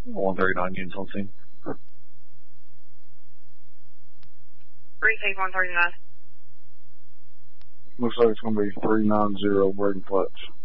139 units on scene. Precinct 139. Looks like it's going to be 390 breaking clutch.